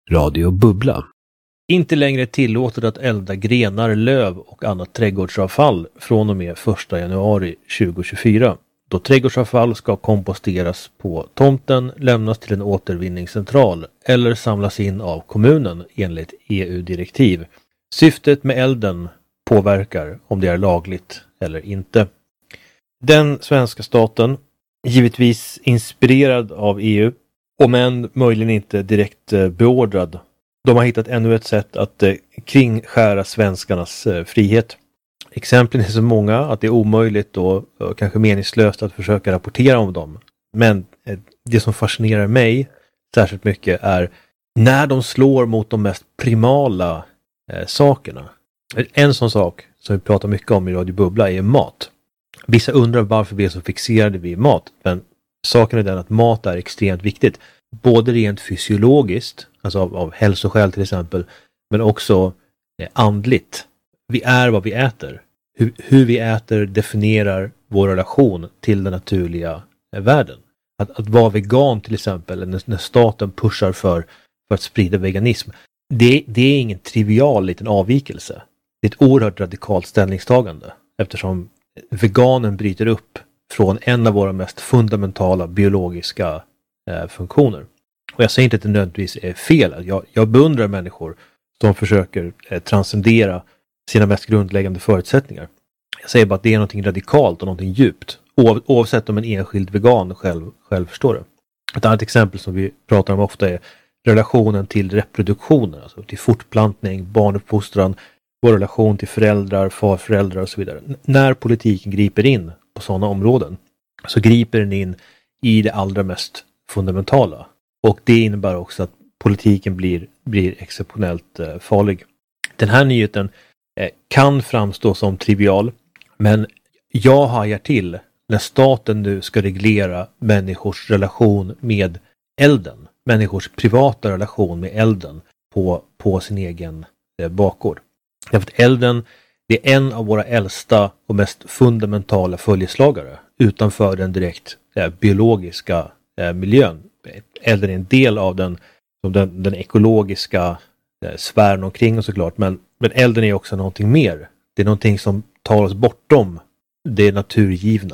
Radio Bubbla. Inte längre tillåtet att elda grenar, löv och annat trädgårdsavfall från och med 1 januari 2024. Då trädgårdsavfall ska komposteras på tomten, lämnas till en återvinningscentral eller samlas in av kommunen enligt EU-direktiv. Syftet med elden påverkar om det är lagligt eller inte. Den svenska staten, givetvis inspirerad av EU, om än möjligen inte direkt beordrad, de har hittat ännu ett sätt att kringskära svenskarnas frihet. Exemplen är så många att det är omöjligt och kanske meningslöst att försöka rapportera om dem. Men det som fascinerar mig särskilt mycket är när de slår mot de mest primala sakerna. En sån sak som vi pratar mycket om i Radio Bubbla är mat. Vissa undrar varför vi är så fixerade vid mat, men saken är den att mat är extremt viktigt. Både rent fysiologiskt, alltså av hälsoskäl till exempel, men också andligt. Vi är vad vi äter. Hur vi äter definierar vår relation till den naturliga världen. Att vara vegan till exempel, när staten pushar för att sprida veganism, det är ingen trivial liten avvikelse. Det är ett oerhört radikalt ställningstagande, eftersom veganen bryter upp från en av våra mest fundamentala biologiska funktioner. Och jag säger inte att det nödvändigtvis är fel. Jag beundrar människor som försöker transcendera sina mest grundläggande förutsättningar. Jag säger bara att det är någonting radikalt och någonting djupt. Oavsett om en enskild vegan själv förstår det. Ett annat exempel som vi pratar om ofta är relationen till reproduktionen. Alltså till fortplantning, barnuppfostran, vår relation till föräldrar, farföräldrar och så vidare. När politiken griper in på sådana områden så griper den in i det allra mest fundamentala. Och det innebär också att politiken blir exceptionellt farlig. Den här nyheten kan framstå som trivial, men jag hajar till när staten nu ska reglera människors relation med elden. Människors privata relation med elden på sin egen bakgård. Därför att elden, det är en av våra äldsta och mest fundamentala följeslagare utanför den direkt biologiska miljön. Elden är en del av den ekologiska sfären omkring oss såklart, men elden är också någonting mer. Det är någonting som tar oss bortom det naturgivna.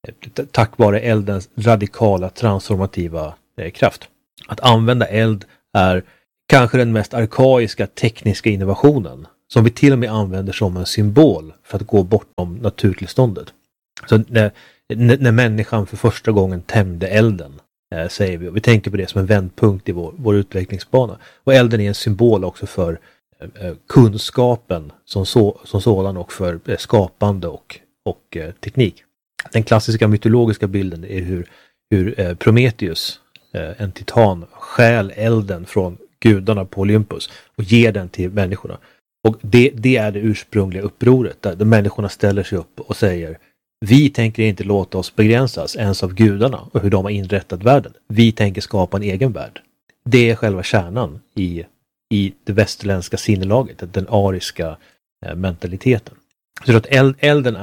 Tack vare eldens radikala transformativa kraft. Att använda eld är kanske den mest arkaiska tekniska innovationen som vi till och med använder som en symbol för att gå bortom naturtillståndet. Så när människan för första gången tämjde elden, säger vi, och vi tänker på det som en vändpunkt i vår utvecklingsbana. Och elden är en symbol också för kunskapen som sådan och för skapande och teknik. Den klassiska mytologiska bilden är hur Prometheus, en titan, stjäl elden från gudarna på Olympus och ger den till människorna. Och det är det ursprungliga upproret där människorna ställer sig upp och säger: vi tänker inte låta oss begränsas ens av gudarna och hur de har inrättat världen. Vi tänker skapa en egen värld. Det är själva kärnan i det västerländska sinnelaget, den ariska mentaliteten. Så att elden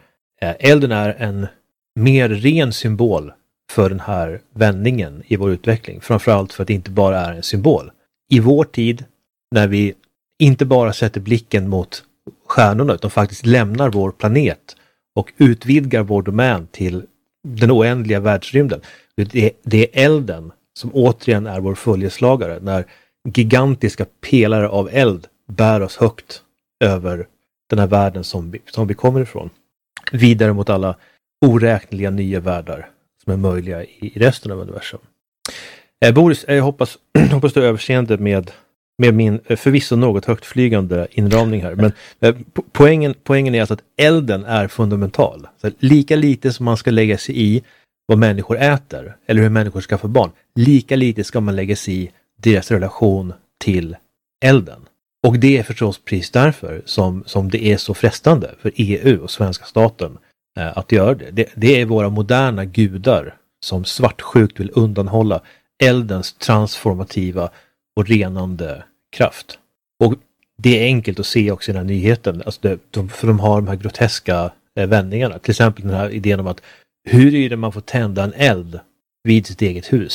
är en mer ren symbol för den här vändningen i vår utveckling. Framförallt för att det inte bara är en symbol. I vår tid, när vi inte bara sätter blicken mot stjärnorna utan faktiskt lämnar vår planet och utvidgar vår domän till den oändliga världsrymden. Det är elden som återigen är vår följeslagare när gigantiska pelare av eld bär oss högt över den här världen som vi kommer ifrån. Vidare mot alla oräkneliga nya världar som är möjliga i resten av universum. Boris, jag hoppas du är överseende med min förvisso något högtflygande inramning här. Men poängen är alltså att elden är fundamental. Så lika lite som man ska lägga sig i vad människor äter eller hur människor skaffar barn, lika lite ska man lägga sig i deras relation till elden. Och det är förstås precis därför som det är så frestande för EU och svenska staten att göra det. Det är våra moderna gudar som svartsjukt vill undanhålla eldens transformativa och renande kraft. Och det är enkelt att se också i den här nyheten. Alltså för de har de här groteska vändningarna. Till exempel den här idén om att huruvida man får tända en eld vid sitt eget hus.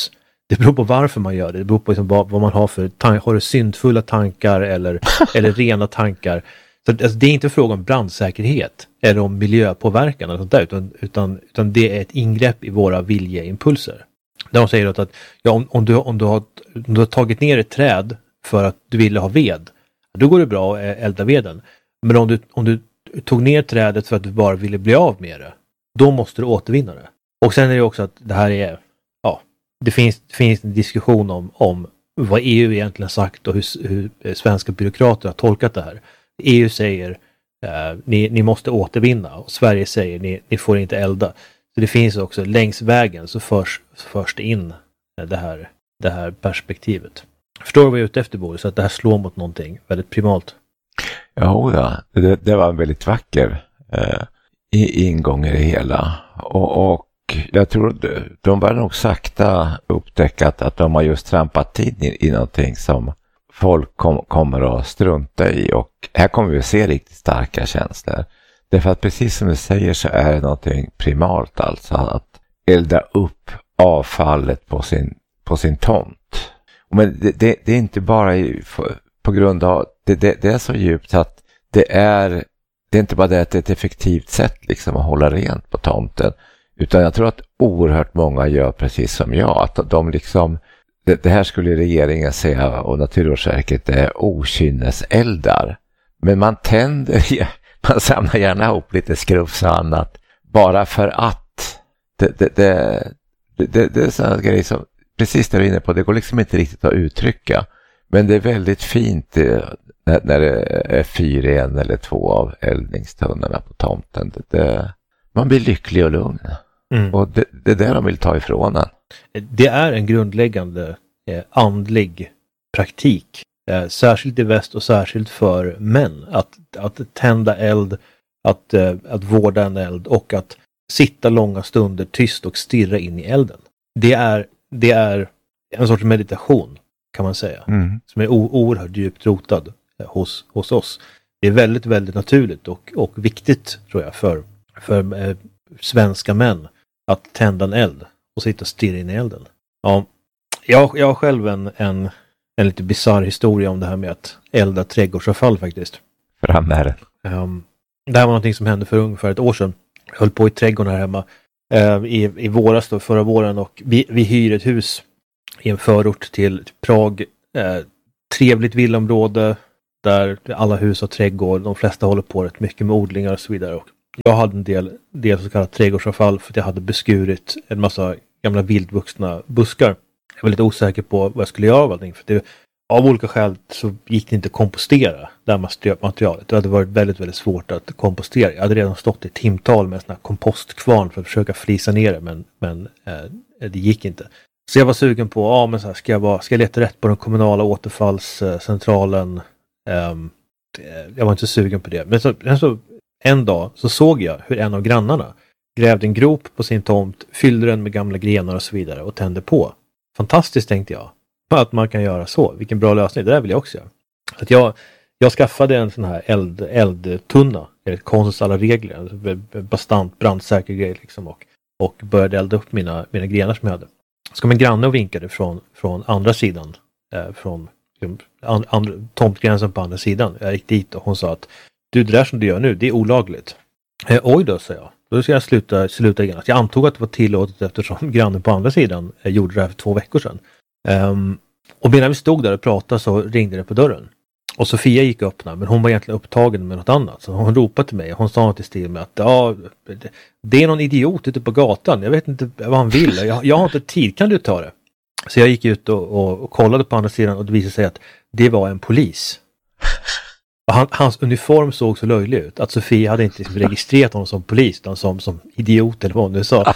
Det beror på varför man gör det. Det beror på liksom vad man har för har du syndfulla tankar eller rena tankar. Så alltså, det är inte fråga om brandsäkerhet eller om miljöpåverkan eller sånt där, utan det är ett ingrepp i våra viljeimpulser. Där de säger att om du har tagit ner ett träd för att du ville ha ved, då går det bra att elda veden. Men om du tog ner trädet för att du bara ville bli av med det, då måste du återvinna det. Och sen är det också att det här är, det finns en diskussion om vad EU egentligen sagt och hur svenska byråkrater har tolkat det här. EU säger ni måste återvinna, och Sverige säger ni får inte elda. Så det finns också längs vägen så förs det in det här perspektivet. Förstår du vad jag är ute efter, Boris? Så att det här slår mot någonting väldigt primalt. Ja, det var en väldigt vacker ingång i det hela. Och jag tror de var nog sakta upptäckt att de har just trampat in i någonting som folk kommer att strunta i. Och här kommer vi att se riktigt starka känslor. Därför att precis som du säger så är det någonting primalt, alltså att elda upp avfallet på sin tomt. Men det är inte bara på grund av det är så djupt att det är inte bara det att det är ett effektivt sätt liksom att hålla rent på tomten, utan jag tror att oerhört många gör precis som jag, att de liksom det här skulle regeringen säga och Naturvårdsverket är okynneseldar, men man samlar gärna ihop lite skrufs och annat bara för att det är sådana grejer som precis där du är inne på, det går liksom inte riktigt att uttrycka, men det är väldigt fint när det är 4 eller 2 av eldningstunnorna på tomten. Man blir lycklig och lugn. Och det är det de vill ta ifrån en. Det är en grundläggande andlig praktik. Särskilt i väst och särskilt för män. Att tända eld, att vårda en eld och att sitta långa stunder tyst och stirra in i elden. Det är en sorts meditation, kan man säga. Som är oerhört djupt rotad hos oss. Det är väldigt, väldigt naturligt och viktigt, tror jag, för svenska män att tända en eld och sitta och stirra in i elden. Ja, jag har själv en lite bizarr historia om det här med att elda trädgårdsavfall faktiskt. Fram med det. Det här var någonting som hände för ungefär ett år sedan. Jag höll på i trädgården här hemma i våras då, förra våren, och vi hyr ett hus i en förort till Prag. Trevligt villaområde där alla hus har trädgård. De flesta håller på rätt mycket med odlingar och så vidare. Och jag hade en del så kallat trädgårdsavfall för att jag hade beskurit en massa gamla vildvuxna buskar. Jag var lite osäker på vad jag skulle göra av allting. För av olika skäl så gick det inte att kompostera det här materialet. Det hade varit väldigt, väldigt svårt att kompostera. Jag hade redan stått i timtal med en sån här kompostkvarn för att försöka flisa ner det. Men det gick inte. Så jag var sugen på, men så här, ska jag leta rätt på den kommunala återfallscentralen? Jag var inte så sugen på det. Men så en dag så såg jag hur en av grannarna grävde en grop på sin tomt, fyllde den med gamla grenar och så vidare och tände på. Fantastiskt, tänkte jag. Att man kan göra så. Vilken bra lösning. Det där vill jag också göra. Så att jag skaffade en sån här eldtunna. Konstens alla regler. Bastant, brandsäker grej liksom. Och började elda upp mina grenar som jag hade. Så kom en granne och vinkade från andra sidan. Från tomtgränsen på andra sidan. Jag gick dit och hon sa att det där som du gör nu, det är olagligt. Oj då, sa jag. Då ska jag sluta igen. Jag antog att det var tillåtet eftersom grannen på andra sidan gjorde det här för 2 veckor sedan. Och medan vi stod där och pratade så ringde det på dörren. Och Sofia gick och öppnade, men hon var egentligen upptagen med något annat. Så hon ropade till mig och hon sa något i stil med att det är någon idiot ute på gatan. Jag vet inte vad han vill. Jag har inte tid, kan du ta det? Så jag gick ut och kollade på andra sidan och det visade sig att det var en polis. Och hans uniform såg så löjlig ut att Sofia hade inte registrerat honom som polis utan som idiot eller vad hon nu sa.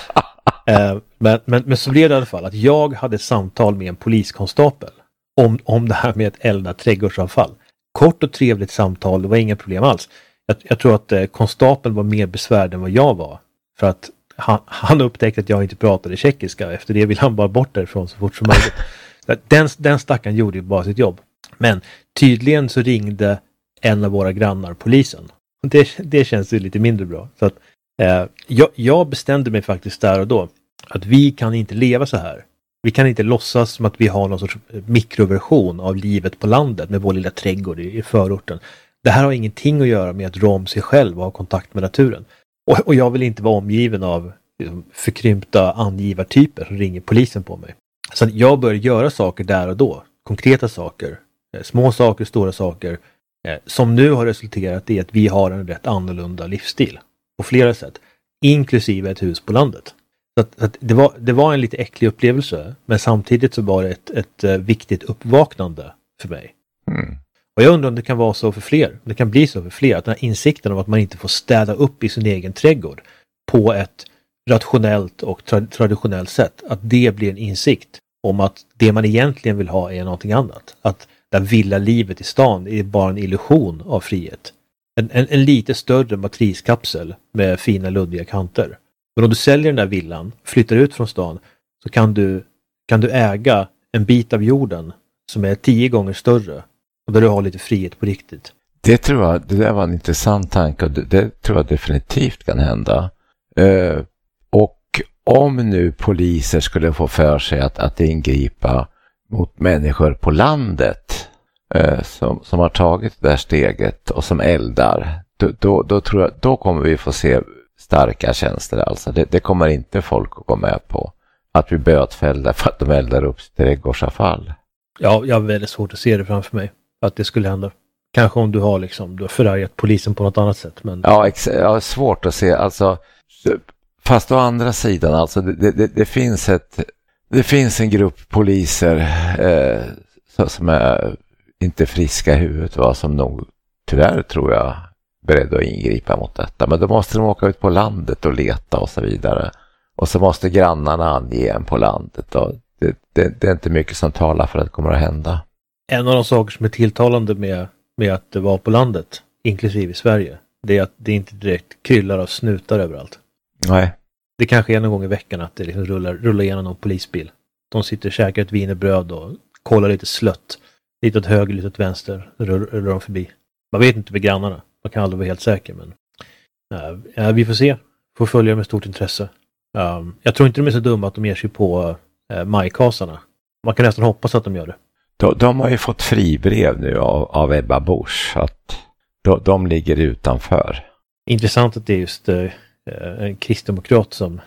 Men så blev det i alla fall att jag hade ett samtal med en poliskonstapel om det här med att elda trädgårdsavfall. Kort och trevligt samtal, det var inga problem alls. Jag tror att konstapeln var mer besvärd än vad jag var. För att han upptäckte att jag inte pratade tjeckiska. Efter det ville han bara bort därifrån så fort som möjligt. Den stackaren gjorde ju bara sitt jobb. Men tydligen så ringde en av våra grannar polisen. Det känns ju lite mindre bra. Så att, jag bestämde mig faktiskt där och då att vi kan inte leva så här. Vi kan inte låtsas som att vi har någon sorts mikroversion av livet på landet med vår lilla trädgård i förorten. Det här har ingenting att göra med att rå om sig själv och ha kontakt med naturen. Och jag vill inte vara omgiven av förkrympta angivartyper som ringer polisen på mig. Så jag börjar göra saker där och då. Konkreta saker. Små saker, stora saker. Som nu har resulterat i att vi har en rätt annorlunda livsstil. På flera sätt. Inklusive ett hus på landet. Så att det var en lite äcklig upplevelse. Men samtidigt så var det ett viktigt uppvaknande för mig. Mm. Och jag undrar om det kan vara så för fler. Det kan bli så för fler. Att den här insikten om att man inte får städa upp i sin egen trädgård på ett rationellt och traditionellt sätt. Att det blir en insikt om att det man egentligen vill ha är någonting annat. Att det vilda livet i stan är bara en illusion av frihet. En lite större matriskapsel med fina luddiga kanter. Men om du säljer den där villan, flyttar ut från stan, så kan du äga en bit av jorden som är 10 gånger större och där du har lite frihet på riktigt. Det tror jag, det där var en intressant tanke och det tror jag definitivt kan hända. Och om nu poliser skulle få för sig att ingripa mot människor på landet som har tagit det där steget och som eldar, då tror jag, då kommer vi få se starka tjänster. Alltså det kommer inte folk att gå med på att bli bötfällda för att de eldar upp sitt trädgårdsavfall. Ja, jag har väldigt svårt att se det framför mig att det skulle hända. Kanske om du har förargat polisen på något annat sätt. Men... Ja, jag har svårt att se. Alltså, fast å andra sidan, alltså, det finns en grupp poliser som är inte friska i huvudet, som nog tyvärr tror jag beredda att ingripa mot detta. Men då måste de åka ut på landet och leta och så vidare. Och så måste grannarna ange en på landet. Och det är inte mycket som talar för att det kommer att hända. En av de saker som är tilltalande med att det var på landet, inklusive i Sverige, det är att det inte direkt kryllar av snutar överallt. Nej. Det kanske är någon gång i veckan att det liksom rullar igenom någon polisbil. De sitter och käkar ett wienerbröd och kollar lite slött. Lite åt höger, lite åt vänster. Rullar de förbi. Man vet inte med grannarna. Man kan aldrig vara helt säker. Men vi får se. Får följa med stort intresse. Jag tror inte de är så dumma att de ger sig på majkasarna. Man kan nästan hoppas att de gör det. De har ju fått fribrev nu av Ebba Busch. Att de ligger utanför. Intressant att det är just en kristdemokrat som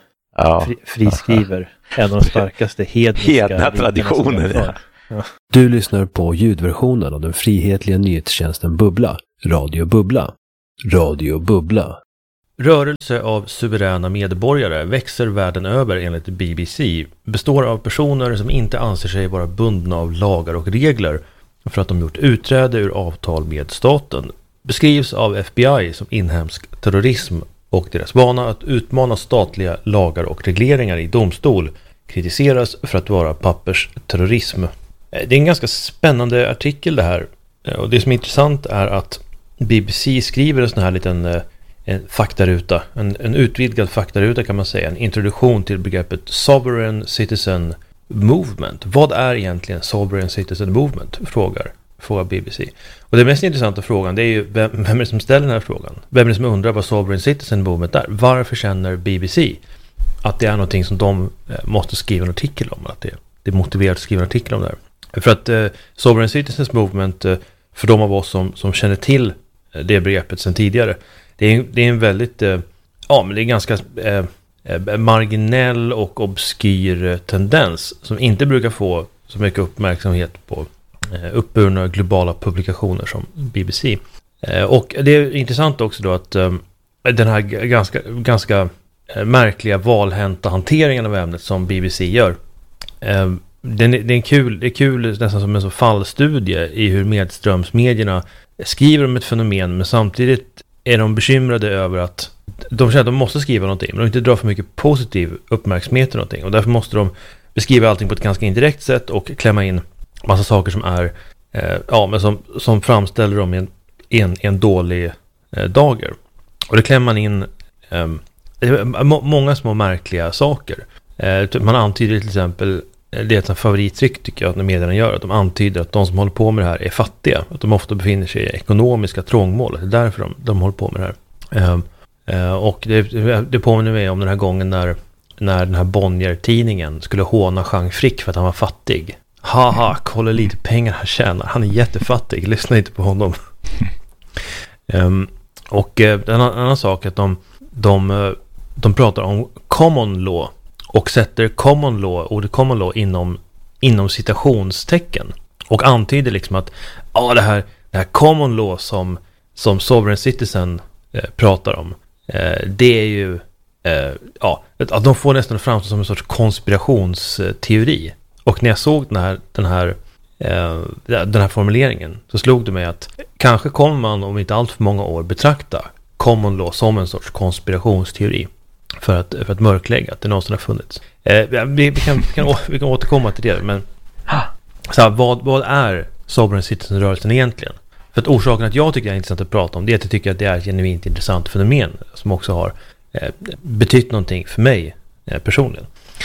friskriver en av de starkaste hedna traditioner. Ja. Du lyssnar på ljudversionen av den frihetliga nyhetstjänsten Bubbla. Radio Bubbla. Radio Bubbla. Rörelse av suveräna medborgare växer världen över enligt BBC. Består av personer som inte anser sig vara bundna av lagar och regler för att de gjort utträde ur avtal med staten. Beskrivs av FBI som inhemsk terrorism och deras vana att utmana statliga lagar och regleringar i domstol kritiseras för att vara pappersterrorism. Det är en ganska spännande artikel det här. Och det som är intressant är att BBC skriver en sån här liten en faktaruta. En utvidgad faktaruta kan man säga. En introduktion till begreppet Sovereign Citizen Movement. Vad är egentligen Sovereign Citizen Movement? Frågar BBC. Och det mest intressanta frågan, det är ju vem är det som ställer den här frågan? Vem är det som undrar vad Sovereign Citizen Movement är? Varför känner BBC att det är någonting som de måste skriva en artikel om? Att det är motiverat att skriva en artikel om det här? För att Sovereign Citizens Movement, för de av oss som känner till det begreppet sedan tidigare, det är en väldigt, men det är ganska marginell och obskyr tendens som inte brukar få så mycket uppmärksamhet på uppburna globala publikationer som BBC. Och det är intressant också då att den här ganska märkliga valhänta hanteringen av ämnet som BBC gör, det är kul nästan som en så fallstudie i hur medströmsmedierna skriver om ett fenomen, men samtidigt är de bekymrade över att de känner att de måste skriva någonting, men de inte drar för mycket positiv uppmärksamhet till någonting, och därför måste de beskriva allting på ett ganska indirekt sätt och klämma in massa saker som är men som framställer dem i en dålig dager. Och det klämmer man in många små märkliga saker. Man antyder till exempel, det är ett favorittryck tycker jag att när medierna gör, att de antyder att de som håller på med det här är fattiga, att de ofta befinner sig i ekonomiska trångmål. Det är därför de håller på med det här. Och det påminner mig om den här gången när när den här Bonnier-tidningen skulle håna Jean Frick för att han var fattig. Haha, kolla lite pengar han tjänar. Han är jättefattig, lyssna inte på honom. Och en annan sak är att de pratar om common law och sätter ordet common law inom citationstecken och antyder liksom att det här common law som Sovereign Citizen pratar om, det är ju att de får nästan framstå som en sorts konspirationsteori. Och när jag såg den här formuleringen så slog det mig att kanske kommer man om inte allt för många år betrakta common law som en sorts konspirationsteori för att mörklägga att det någonsin har funnits. Vi kan återkomma till det, men så här, vad är Sovereign Citizen-rörelsen egentligen? För att orsaken att jag tycker det är intressant att prata om det är att jag tycker att det är ett genuint intressant fenomen som också har betytt någonting för mig personligen.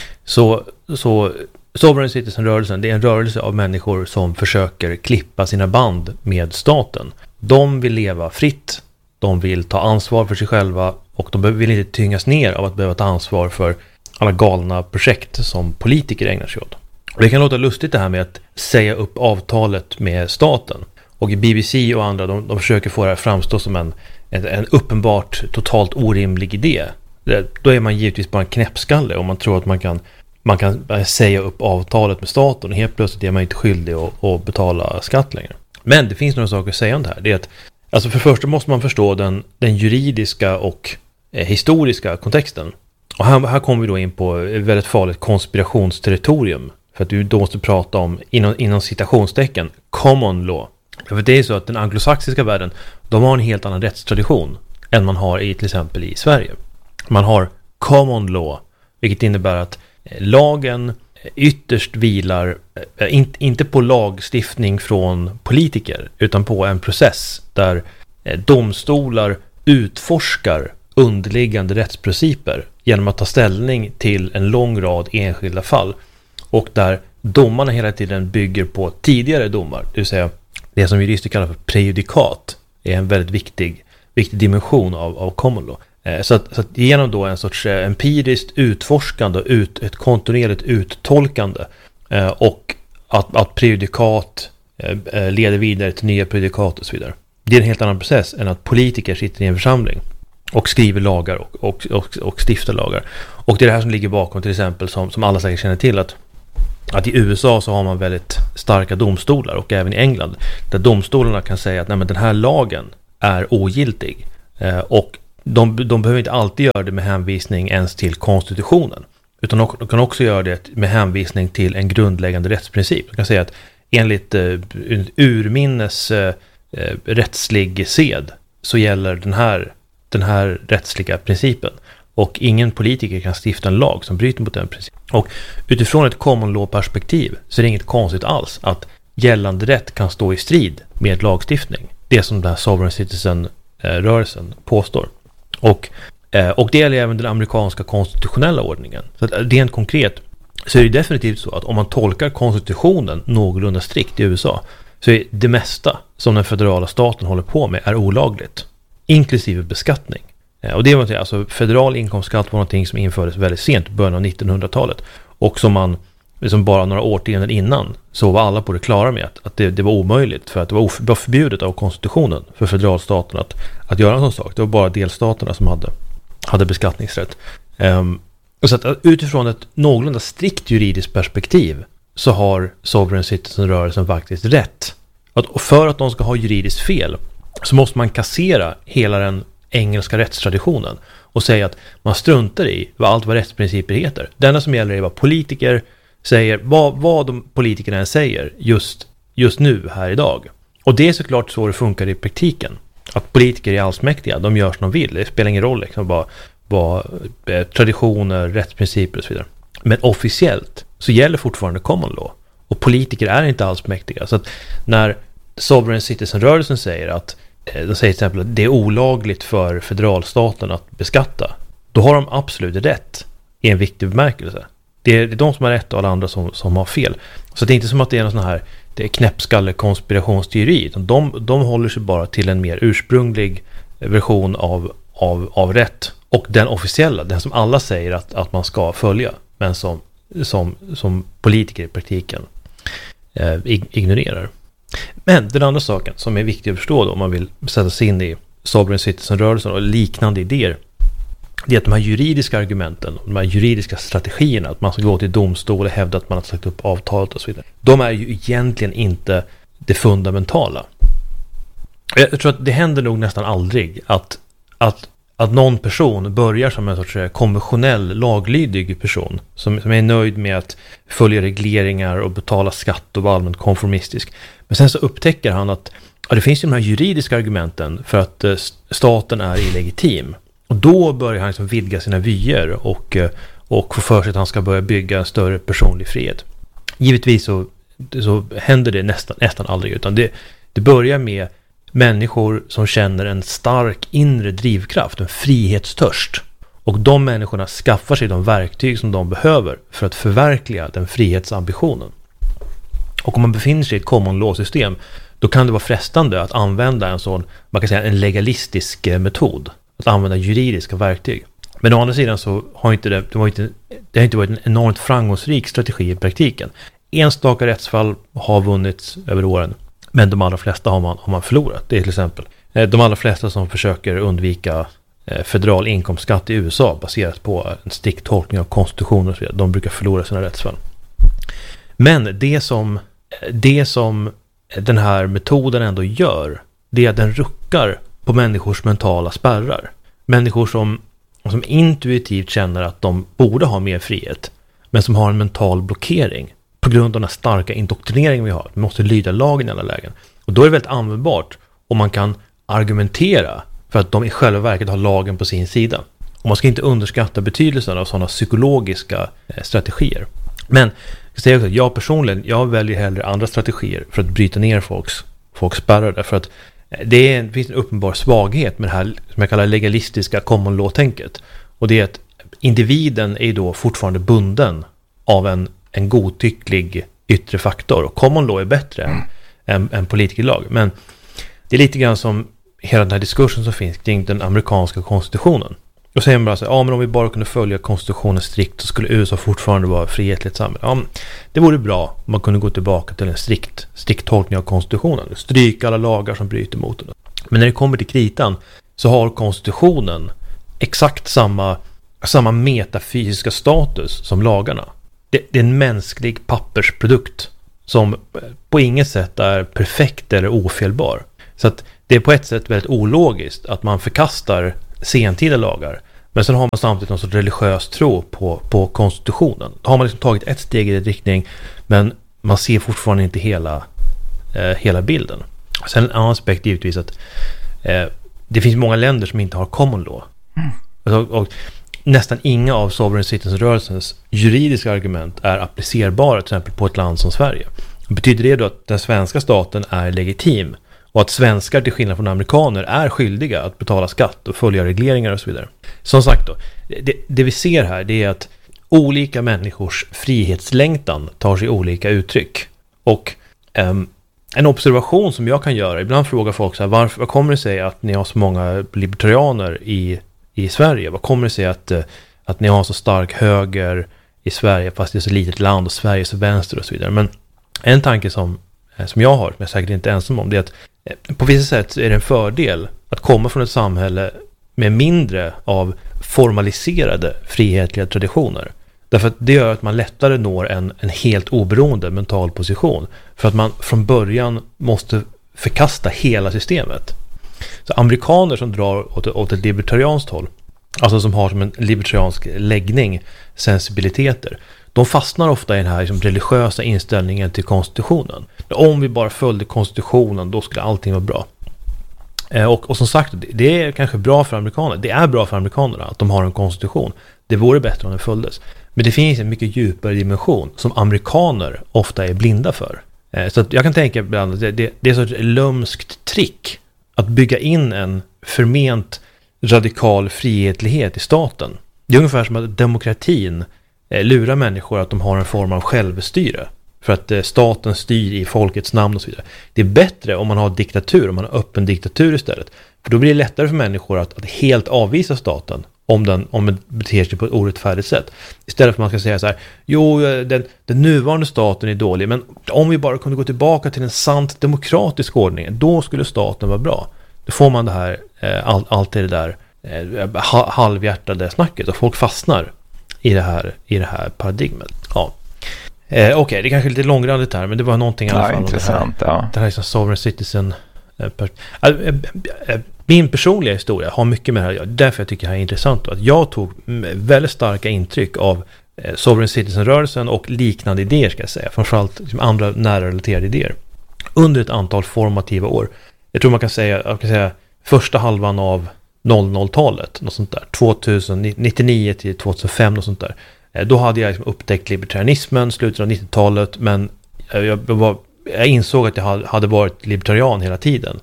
Så Sovereign Citizen-rörelsen, det är en rörelse av människor som försöker klippa sina band med staten. De vill leva fritt, de vill ta ansvar för sig själva och de vill inte tyngas ner av att behöva ta ansvar för alla galna projekt som politiker ägnar sig åt. Och det kan låta lustigt det här med att säga upp avtalet med staten. Och i BBC och andra, de försöker få det här framstå som en uppenbart totalt orimlig idé. Då är man givetvis bara en knäppskalle om man tror att man kan säga upp avtalet med staten och helt plötsligt är man inte skyldig att betala skatt längre. Men det finns några saker att säga om det här. Det är att, alltså för det första måste man förstå den juridiska och historiska kontexten. Och här kommer vi då in på ett väldigt farligt konspirationsterritorium. För att du då måste prata om, inom citationstecken, common law. För det är så att den anglosaxiska världen, de har en helt annan rättstradition än man har till exempel i Sverige. Man har common law, vilket innebär att lagen ytterst vilar inte på lagstiftning från politiker utan på en process där domstolar utforskar underliggande rättsprinciper genom att ta ställning till en lång rad enskilda fall och där domarna hela tiden bygger på tidigare domar, det vill säga det som jurister kallar för prejudikat är en väldigt viktig dimension av common law. Så att genom då en sorts empiriskt utforskande och ett kontinuerligt uttolkande och att prejudikat leder vidare till nya prejudikat och så vidare. Det är en helt annan process än att politiker sitter i en församling och skriver lagar och stiftar lagar. Och det är det här som ligger bakom till exempel som alla säkert känner till att i USA så har man väldigt starka domstolar och även i England där domstolarna kan säga att nej, men den här lagen är ogiltig och de behöver inte alltid göra det med hänvisning ens till konstitutionen utan de kan också göra det med hänvisning till en grundläggande rättsprincip. De kan säga att enligt urminnes rättslig sed så gäller den här rättsliga principen och ingen politiker kan stifta en lag som bryter mot den principen. Och utifrån ett common law-perspektiv så är det inget konstigt alls att gällande rätt kan stå i strid med lagstiftning. Det som den här Sovereign Citizen-rörelsen påstår. Och det gäller även den amerikanska konstitutionella ordningen. Så att rent konkret så är det definitivt så att om man tolkar konstitutionen någorlunda strikt i USA så är det mesta som den federala staten håller på med är olagligt. Inklusive beskattning. Och det var alltså federal inkomstskatt var någonting som infördes väldigt sent i början av 1900-talet och som man liksom bara några årtionden innan så var alla på det klara med att det var omöjligt för att det var förbjudet av konstitutionen för federalstaten att göra en sån sak. Det var bara delstaterna som hade beskattningsrätt. Och så att utifrån ett någorlunda strikt juridiskt perspektiv så har Sovereign Citizen-rörelsen faktiskt rätt. Och för att de ska ha juridiskt fel så måste man kassera hela den engelska rättstraditionen och säga att man struntar i vad rättsprinciper heter. Det enda som gäller är vad politiker säger, vad de politikerna än säger just nu här idag. Och det är såklart så det funkar i praktiken. Att politiker är allsmäktiga, de gör som de vill. Det spelar ingen roll liksom, vad traditioner, rättsprinciper och så vidare. Men officiellt så gäller fortfarande common law. Och politiker är inte allsmäktiga. Så att när Sovereign Citizen-rörelsen säger att de säger till exempel att det är olagligt för federalstaten att beskatta, då har de absolut rätt i en viktig bemärkelse. Det är de som har rätt och alla andra som har fel. Så det är inte som att det är någon sån här det är knäppskalle konspirationsteori, utan de håller sig bara till en mer ursprunglig version av rätt och den officiella, den som alla säger att man ska följa, men som politiker i praktiken ignorerar. Men den andra saken som är viktig att förstå då, om man vill sätta sig in i Sovereign Citizen-rörelsen och liknande idéer, det är att de här juridiska argumenten, de här juridiska strategierna, att man ska gå till domstol och hävda att man har sagt upp avtalet och så vidare, de är ju egentligen inte det fundamentala. Jag tror att det händer nog nästan aldrig att någon person börjar som en sorts konventionell, laglydig person som är nöjd med att följa regleringar och betala skatt och vara allmänt konformistisk. Men sen så upptäcker han att det finns ju de här juridiska argumenten för att staten är illegitim. Och då börjar han liksom vidga sina vyer och få för sig att han ska börja bygga en större personlig frihet. Givetvis så händer det nästan aldrig, utan det börjar med människor som känner en stark inre drivkraft, en frihetstörst. Och de människorna skaffar sig de verktyg som de behöver för att förverkliga den frihetsambitionen. Och om man befinner sig i ett common law-system, då kan det vara frestande att använda en sån, man kan säga en legalistisk metod. Att använda juridiska verktyg. Men å andra sidan så har det har inte varit en enormt framgångsrik strategi i praktiken. Enstaka rättsfall har vunnits över åren. Men de allra flesta har man förlorat. Det är till exempel de allra flesta som försöker undvika federal inkomstskatt i USA baserat på en strikt tolkning av konstitutionen och så vidare. De brukar förlora sina rättsfall. Men det som den här metoden ändå gör, det är att den ruckar på människors mentala spärrar. Människor som intuitivt känner att de borde ha mer frihet, men som har en mental blockering på grund av den starka indoktrineringen vi har. Vi måste lyda lagen i alla lägen. Och då är det väldigt användbart om man kan argumentera för att de i själva verket har lagen på sin sida. Och man ska inte underskatta betydelsen av sådana psykologiska strategier. Men jag personligen väljer hellre andra strategier för att bryta ner folks spärrar. Därför att det finns en uppenbar svaghet med det här som jag kallar legalistiska common law-tänket. Och det är att individen är då fortfarande bunden av en godtycklig yttre faktor. Och common law är bättre än politikerlag. Men det är lite grann som hela den här diskursen som finns kring den amerikanska konstitutionen. Då säger man bara så här, men om vi bara kunde följa konstitutionen strikt så skulle USA fortfarande vara frihetligt samhälle. Ja, det vore bra om man kunde gå tillbaka till en strikt tolkning av konstitutionen. Stryka alla lagar som bryter mot den. Men när det kommer till kritan så har konstitutionen exakt samma metafysiska status som lagarna. Det är en mänsklig pappersprodukt som på inget sätt är perfekt eller ofelbar. Så att det är på ett sätt väldigt ologiskt att man förkastar sentida lagar. Men sen har man samtidigt någon sorts religiös tro på konstitutionen. Då har man liksom tagit ett steg i den riktning, men man ser fortfarande inte hela bilden. Sen en annan aspekt givetvis att det finns många länder som inte har common law. Och nästan inga av Sovereign Citizen-rörelsens juridiska argument är applicerbara till exempel på ett land som Sverige. Betyder det då att den svenska staten är legitim och att svenskar till skillnad från amerikaner är skyldiga att betala skatt och följa regleringar och så vidare? Som sagt då, det vi ser här, det är att olika människors frihetslängtan tar sig olika uttryck. Och en observation som jag kan göra, ibland frågar folk så här, vad kommer det sig att ni har så många libertarianer i Sverige? Vad kommer det sig att ni har så stark höger i Sverige fast det är så litet land och Sverige är så vänster och så vidare? Men en tanke som jag har, men jag är säkert inte ensam om, det är att på vissa sätt är det en fördel att komma från ett samhälle med mindre av formaliserade frihetliga traditioner. Därför att det gör att man lättare når en helt oberoende mental position. För att man från början måste förkasta hela systemet. Så amerikaner som drar åt ett libertarianskt håll, alltså som har som en libertariansk läggning, sensibiliteter, de fastnar ofta i den här liksom religiösa inställningen till konstitutionen. Om vi bara följde konstitutionen, då skulle allting vara bra. Och som sagt, det är kanske bra för amerikaner. Det är bra för amerikanerna att de har en konstitution. Det vore bättre om den följdes. Men det finns en mycket djupare dimension som amerikaner ofta är blinda för. Så att jag kan tänka ibland att det är ett sorts lömskt trick att bygga in en förment radikal frihetlighet i staten. Det är ungefär som att demokratin lurar människor att de har en form av självstyre. För att staten styr i folkets namn och så vidare. Det är bättre om man har diktatur, om man har öppen diktatur istället. För då blir det lättare för människor att helt avvisa staten om den beter sig på ett orättfärdigt sätt. Istället för att man ska säga så här, jo, den nuvarande staten är dålig, men om vi bara kunde gå tillbaka till en sant demokratisk ordning, då skulle staten vara bra. Då får man det här, allt det där halvhjärtade snacket, och folk fastnar i det här paradigmet. Ja. Okej, det är kanske lite långrandigt här, men det var någonting i alla fall. Intressant, det här är som sovereign citizen. Min personliga historia har mycket med det här, därför jag tycker det här är intressant. Att jag tog väldigt starka intryck av sovereign citizen-rörelsen och liknande idéer, ska jag säga. Framförallt liksom andra nära relaterade idéer. Under ett antal formativa år. Jag tror man kan säga första halvan av 00-talet, något sånt där. 1999 till 2005 och sånt där. Då hade jag liksom upptäckt libertarianismen, slutet av 90-talet, men jag insåg att jag hade varit libertarian hela tiden.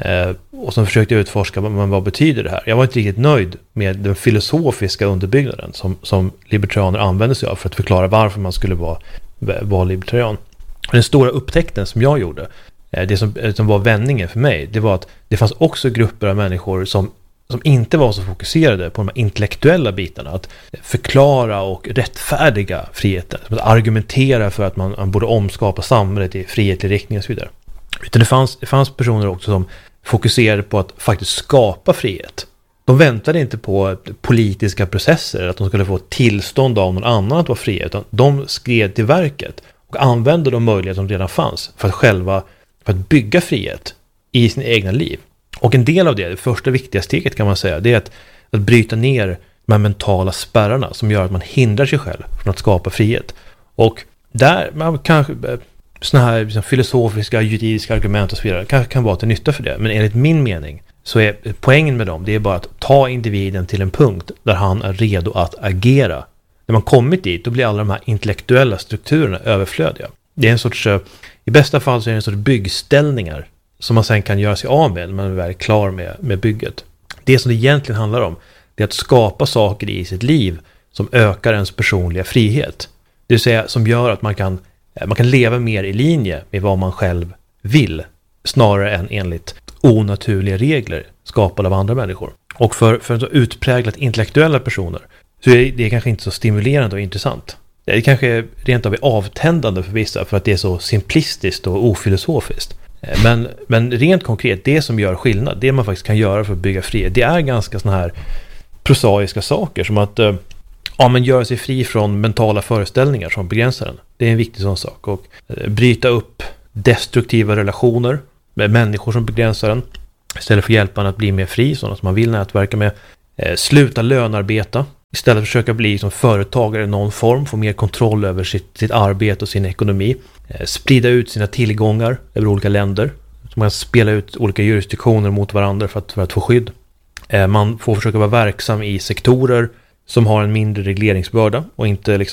Och så försökte jag utforska vad betyder det här. Jag var inte riktigt nöjd med den filosofiska underbyggnaden som libertarianer använder sig av för att förklara varför man skulle vara libertarian. Den stora upptäckten som jag gjorde, det som var vändningen för mig, det var att det fanns också grupper av människor som inte var så fokuserade på de här intellektuella bitarna, att förklara och rättfärdiga friheten, att argumentera för att man borde omskapa samhället i frihetlig riktning och så vidare. Utan det fanns personer också som fokuserade på att faktiskt skapa frihet. De väntade inte på politiska processer, att de skulle få tillstånd av någon annan att vara fria, utan de skred till verket och använde de möjligheter som redan fanns för att bygga frihet i sina egna liv. Och en del av det första viktiga steget kan man säga, det är att bryta ner de här mentala spärrarna som gör att man hindrar sig själv från att skapa frihet. Och där man kanske såna här liksom filosofiska, juridiska argument och så vidare kanske kan vara till nytta för det. Men enligt min mening så är poängen med dem, det är bara att ta individen till en punkt där han är redo att agera. När man kommit dit, då blir alla de här intellektuella strukturerna överflödiga. Det är en sorts, i bästa fall så är det en sorts byggställningar som man sen kan göra sig av med när man är väl klar med bygget. Det som det egentligen handlar om, det är att skapa saker i sitt liv som ökar ens personliga frihet. Det vill säga som gör att man kan leva mer i linje med vad man själv vill, snarare än enligt onaturliga regler skapade av andra människor. Och för så utpräglat intellektuella personer så är det kanske inte så stimulerande och intressant. Det kanske är rent av avtändande för vissa för att det är så simplistiskt och ofilosofiskt. Men rent konkret, det som gör skillnad, det man faktiskt kan göra för att bygga frihet, det är ganska såna här prosaiska saker som att göra sig fri från mentala föreställningar som begränsar den. Det är en viktig sån sak. Och bryta upp destruktiva relationer med människor som begränsar den. Istället för att hjälpa den att bli mer fri, sådana som man vill nätverka med. Sluta lönarbeta. Istället försöka bli som företagare i någon form, få mer kontroll över sitt arbete och sin ekonomi. Sprida ut sina tillgångar över olika länder. Så man kan spela ut olika jurisdiktioner mot varandra för att få skydd. Man får försöka vara verksam i sektorer som har en mindre regleringsbörda och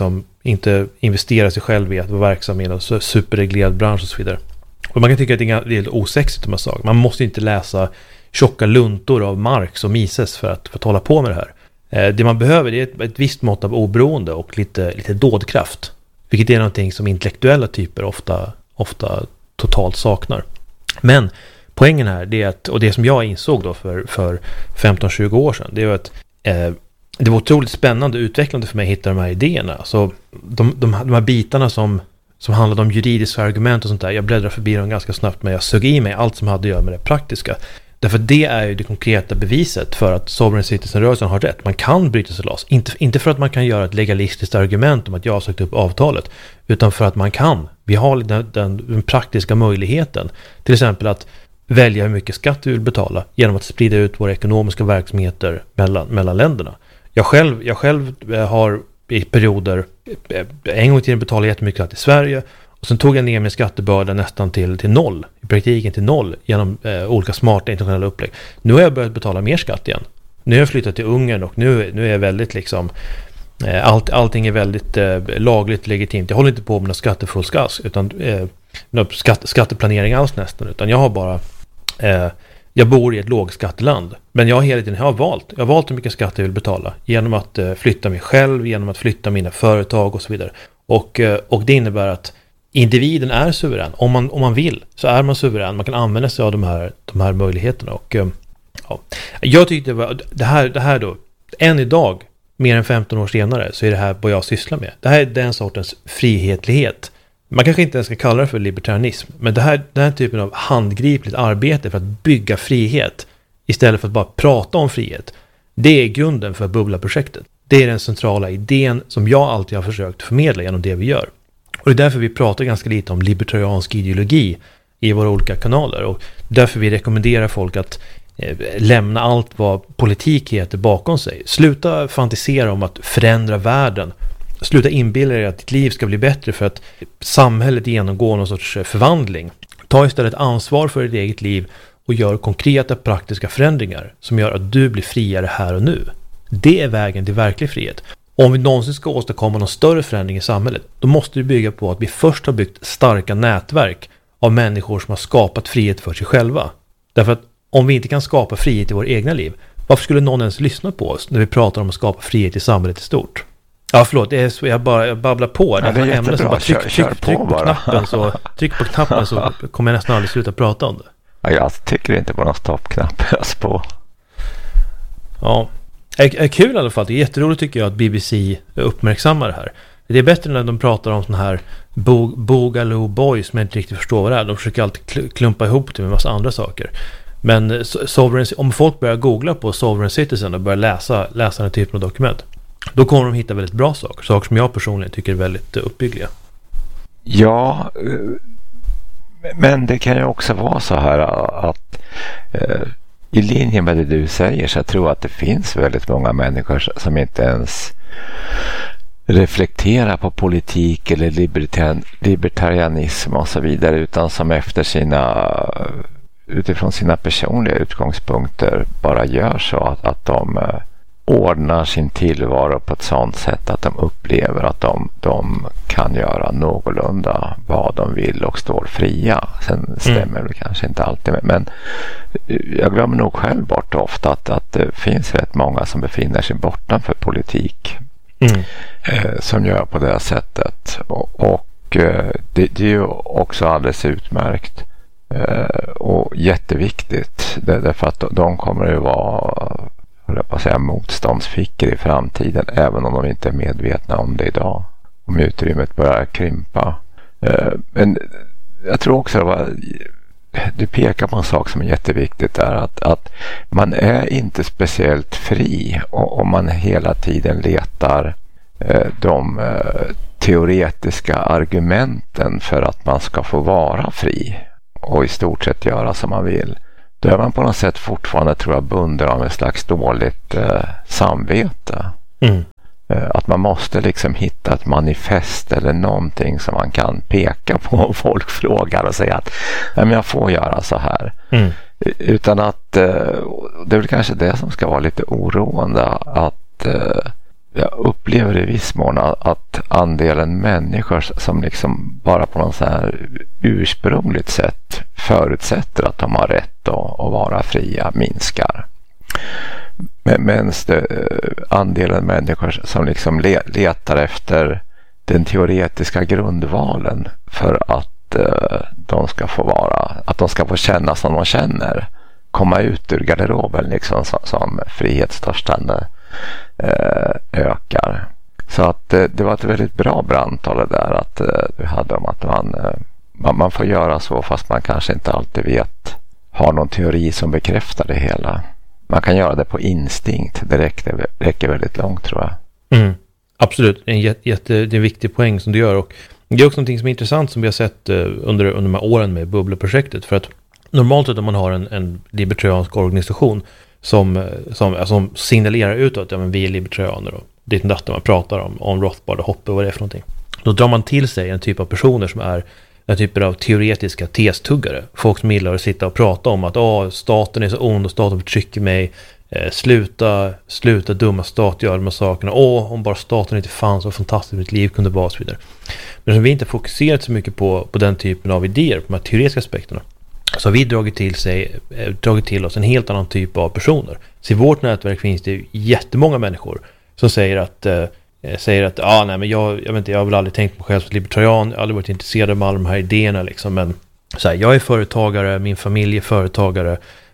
inte investera sig själv i att vara verksam i en superreglerad bransch och så vidare. Och man kan tycka att det är lite osexigt de här sakerna. Man måste inte läsa tjocka luntor av Marx och Mises för att hålla på med det här. Det man behöver är ett visst mått av oberoende och lite dådkraft. Vilket är någonting som intellektuella typer ofta totalt saknar. Men poängen här, det är att, och det som jag insåg då för 15-20 år sedan, det är att det var otroligt spännande och utvecklande för mig att hitta de här idéerna. Så de här bitarna som handlade om juridiska argument och sånt där, jag bläddrade förbi dem ganska snabbt, men jag sög i mig allt som hade att göra med det praktiska. Därför det är ju det konkreta beviset för att sovereign citizen-rörelsen har rätt. Man kan bryta sig loss. Inte för att man kan göra ett legalistiskt argument om att jag har sagt upp avtalet, utan för att man kan. Vi har den praktiska möjligheten. Till exempel att välja hur mycket skatt vi vill betala genom att sprida ut våra ekonomiska verksamheter mellan länderna. Jag själv har i perioder en gång till betalat jättemycket skatt i Sverige, och sen tog jag ner min skattebörda nästan till noll, i praktiken till noll, genom olika smarta internationella upplägg. Nu har jag börjat betala mer skatt igen. Nu har jag flyttat till Ungern och nu är jag väldigt allting är väldigt lagligt, legitimt. Jag håller inte på med någon skattefusk utan skatteplanering alls nästan, utan jag har bara jag bor i ett lågskatteland, men jag har hela tiden valt hur mycket skatt jag vill betala genom att flytta mig själv, genom att flytta mina företag och så vidare. Och det innebär att individen är suverän. Om man vill så är man suverän. Man kan använda sig av de här möjligheterna. Och ja. Jag tyckte det här då, än idag, mer än 15 år senare, så är det här vad jag sysslar med. Det här är den sortens frihetlighet. Man kanske inte ens ska kalla det för libertarianism, men den här typen av handgripligt arbete för att bygga frihet istället för att bara prata om frihet, det är grunden för Bubbla-projektet. Det är den centrala idén som jag alltid har försökt förmedla genom det vi gör. Och det är därför vi pratar ganska lite om libertariansk ideologi i våra olika kanaler, och därför vi rekommenderar folk att lämna allt vad politik heter bakom sig. Sluta fantisera om att förändra världen. Sluta inbilla er att ditt liv ska bli bättre för att samhället genomgår någon sorts förvandling. Ta istället ansvar för ditt eget liv och gör konkreta praktiska förändringar som gör att du blir friare här och nu. Det är vägen till verklig frihet. Om vi någonsin ska åstadkomma någon större förändring i samhället, då måste det bygga på att vi först har byggt starka nätverk av människor som har skapat frihet för sig själva. Därför att om vi inte kan skapa frihet i vårt egna liv, varför skulle någon ens lyssna på oss när vi pratar om att skapa frihet i samhället i stort? Ja, förlåt, det är så jag babblar på. Ja, det är jättebra. Så bara tryck på knappen så kommer jag nästan aldrig sluta prata om det. Ja, jag tycker inte på någon stoppknapp. På. Ja, är kul i alla fall. Det är jätteroligt tycker jag att BBC uppmärksammar det här. Det är bättre när de pratar om sån här Boogaloo Boys som jag inte riktigt förstår vad det är. De försöker alltid klumpa ihop det med en massa andra saker. Men om folk börjar googla på Sovereign Citizen och börjar läsa den typen av dokument, då kommer de hitta väldigt bra saker som jag personligen tycker är väldigt uppbyggliga. Ja, men det kan ju också vara så här att i linje med det du säger, så jag tror att det finns väldigt många människor som inte ens reflektera på politik eller libertarianism och så vidare, utan som utifrån sina personliga utgångspunkter bara gör så att de ordnar sin tillvaro på ett sådant sätt att de upplever att de kan göra någorlunda vad de vill och står fria. Sen stämmer det kanske inte alltid, men jag glömmer nog själv bort ofta att det finns rätt många som befinner sig bortanför politik. Som gör på det sättet, och det är ju också alldeles utmärkt och jätteviktigt, därför att de kommer ju vara motståndsfickor i framtiden, även om de inte är medvetna om det idag, om utrymmet börjar krympa. Men jag tror också du pekar på en sak som är jätteviktigt där, att man är inte speciellt fri om man hela tiden letar de teoretiska argumenten för att man ska få vara fri och i stort sett göra som man vill. Då är man på något sätt fortfarande, tror jag, bunden av ett slags dåligt samvete. Att man måste liksom hitta ett manifest eller någonting som man kan peka på om folk frågar och säga att nej, men jag får göra så här. Utan att det är väl kanske det som ska vara lite oroande, att jag upplever i viss mån att andelen människor som liksom bara på något så här ursprungligt sätt förutsätter att de har rätt att vara fria minskar. Medan andelen människor som liksom letar efter den teoretiska grundvalen för att de ska få känna som de känner, komma ut ur garderoben liksom som frihetstörstande ökar. Så att det var ett väldigt bra brandtal det där att du hade om att man får göra så fast man kanske inte alltid har någon teori som bekräftar det hela. Man kan göra det på instinkt. Det räcker väldigt långt, tror jag. Absolut, det är en viktig poäng som du gör, och det är också något som är intressant som vi har sett under de här åren med Bubbla-projektet, för att normalt sett om man har en libertariansk organisation som signalerar utåt att vi är libertarianer och det är detta man pratar om Rothbard och Hoppe och vad det är för någonting, då drar man till sig en typ av personer som är en typ av teoretiska testuggare. Folk som gillar att sitta och prata om att staten är så ond och staten förtrycker mig. Sluta dumma stat, göra de här sakerna. Om bara staten inte fanns, så fantastiskt mitt liv kunde vara och så vidare. Men som vi inte fokuserat så mycket på den typen av idéer, på de här teoretiska aspekterna, så har vi dragit till oss en helt annan typ av personer. Så i vårt nätverk finns det jättemånga människor som säger att nej, men jag vet inte, jag har väl aldrig tänkt på mig själv som libertarian, jag har aldrig varit intresserad av alla de här idéerna liksom, men så här, jag är företagare, min familj är företagare,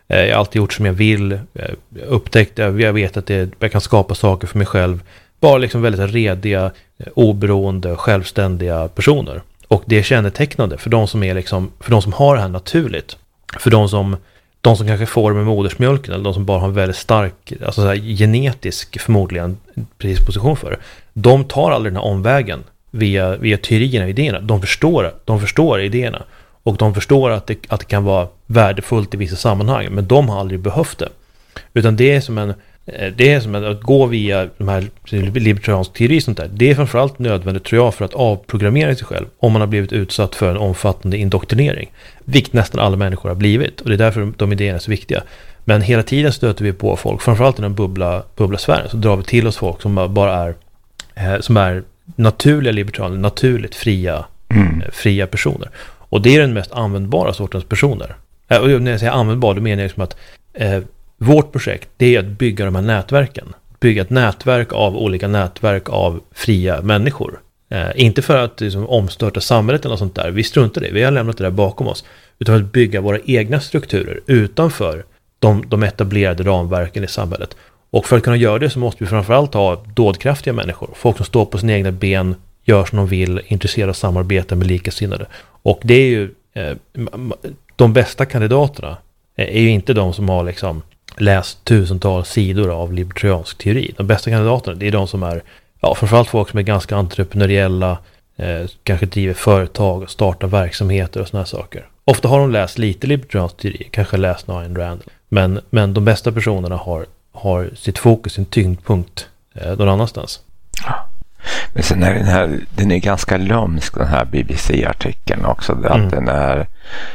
Jag har alltid gjort som jag vill. Jag vet att jag kan skapa saker för mig själv. Bara liksom väldigt rediga, oberoende, självständiga personer. Och det är kännetecknande för de som är liksom, för de som har det här naturligt. För de som kanske får det med modersmjölken, eller de som bara har en väldigt stark, alltså så här, genetisk förmodligen predisposition för det. De tar aldrig den här omvägen via teorierna och idéerna. De förstår idéerna. Och de förstår att det kan vara värdefullt i vissa sammanhang, men de har aldrig behövt det. Utan det är som att gå via de här libertariansk teori och sånt där. Det är framförallt nödvändigt, tror jag, för att avprogrammera sig själv om man har blivit utsatt för en omfattande indoktrinering. Vilket nästan alla människor har blivit. Och det är därför de idéerna är så viktiga. Men hela tiden stöter vi på folk, framförallt i den bubblasfären, så drar vi till oss folk som bara är naturliga libertarianer, naturligt fria personer. Och det är den mest användbara sortens personer. Och när jag säger användbar, då menar jag liksom att vårt projekt, det är att bygga de här nätverken. Bygga ett nätverk av olika nätverk av fria människor. Inte för att liksom omstörta samhället eller något sånt där. Vi struntar det. Vi har lämnat det där bakom oss. Utan för att bygga våra egna strukturer utanför de etablerade ramverken i samhället. Och för att kunna göra det så måste vi framförallt ha dådkraftiga människor. Folk som står på sina egna ben, gör som de vill, intresserade av samarbete med likasinnade. Och det är ju de bästa kandidaterna är ju inte de som har liksom läst tusentals sidor av libertariansk teori. De bästa kandidaterna, det är de som är, framförallt folk som är ganska entreprenöriella, kanske driver företag och startar verksamheter och såna här saker. Ofta har de läst lite libertariansk teori, kanske läst Ayn Rand. Men de bästa personerna har sitt fokus, sin tyngdpunkt någon annanstans. Men sen är den är ganska lömsk, den här BBC-artikeln också. Att den är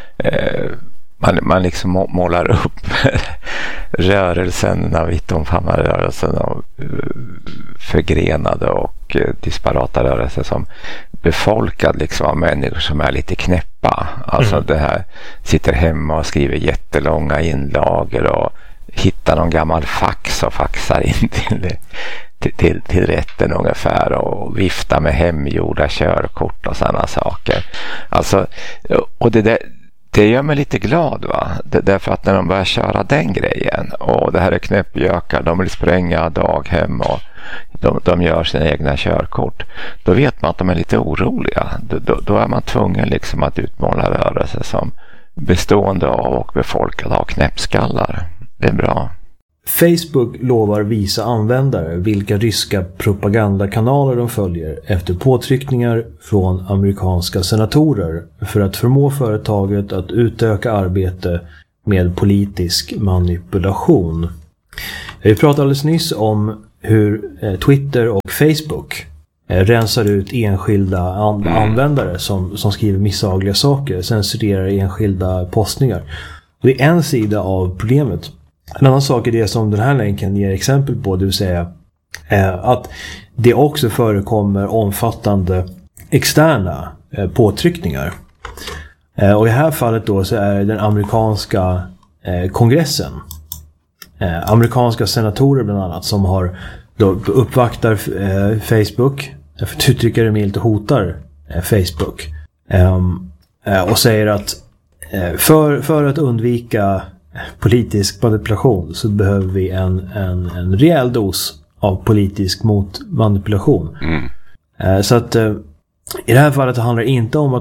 man liksom målar upp rörelsen, av vittomfamnade rörelsen och förgrenade och disparata rörelser som befolkad liksom av människor som är lite knäppa. Alltså det här sitter hemma och skriver jättelånga inlagor och hittar någon gammal fax och faxar in till rätten ungefär och vifta med hemgjorda körkort och sådana saker. Alltså, och det gör mig lite glad, va? Därför att när de börjar köra den grejen och det här är knäppjökar, de vill spränga daghem och de gör sina egna körkort, då vet man att de är lite oroliga. Då är man tvungen liksom att utmåla rörelser som bestående av och befolkade av knäppskallar. Det är bra. Facebook lovar visa användare vilka ryska propagandakanaler de följer efter påtryckningar från amerikanska senatorer för att förmå företaget att utöka arbete med politisk manipulation. Vi pratade alldeles nyss om hur Twitter och Facebook rensar ut enskilda användare som skriver misshagliga saker, censurerar enskilda postningar. Och det är en sida av problemet. En annan sak är det som den här länken ger exempel på, det vill säga att det också förekommer omfattande externa påtryckningar. Och i det här fallet då så är det den amerikanska kongressen, amerikanska senatorer bland annat, som har då uppvaktar Facebook, för att uttrycka det milt, och hotar Facebook och säger att för att undvika politisk manipulation så behöver vi en rejäl dos av politisk manipulation. Så att i det här fallet handlar det inte om att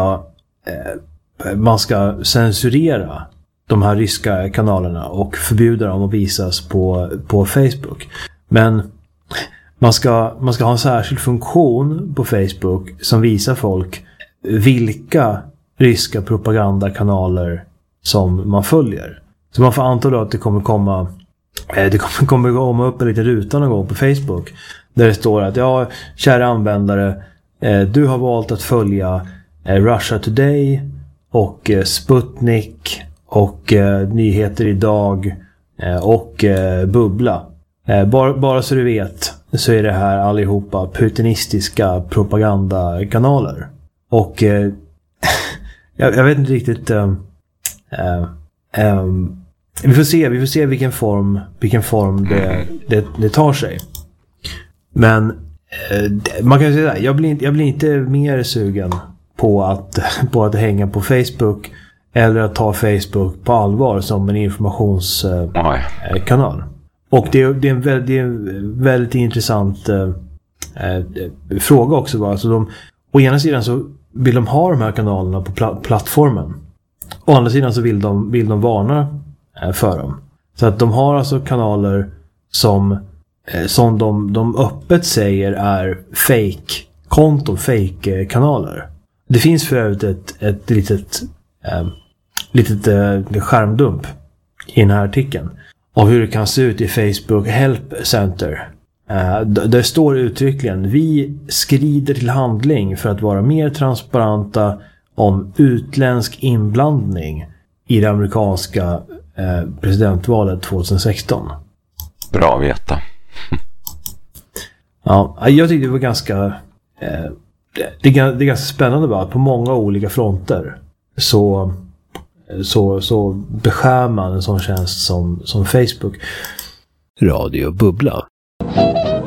man ska censurera de här ryska kanalerna och förbjuda dem att visas på Facebook. Men man ska ha en särskild funktion på Facebook som visar folk vilka ryska propagandakanaler som man följer. Så man får anta då att det kommer komma upp en liten ruta någon gång på Facebook där det står att kära användare, du har valt att följa Russia Today och Sputnik och Nyheter idag och Bubbla. Bara så du vet så är det här allihopa putinistiska propagandakanaler. Och jag vet inte riktigt. Vi får se vilken form det tar sig. Men man kan säga jag blir inte mer sugen på att hänga på Facebook eller att ta Facebook på allvar som en informationskanal. Och det är en väldigt intressant fråga också. Alltså å ena sidan så vill de ha de här kanalerna på plattformen. Å andra sidan så vill de varna för dem. Så att de har alltså kanaler som de öppet säger är fake-konton, fake-kanaler. Det finns för övrigt ett litet skärmdump i den här artikeln av hur det kan se ut i Facebook Help Center. Där står uttryckligen: vi skrider till handling för att vara mer transparenta om utländsk inblandning i det amerikanska presidentvalet 2016. Bra att veta. Ja, jag tyckte det var ganska det är ganska spännande bara. På många olika fronter så beskär man en sån tjänst som Facebook. Radio Bubbla.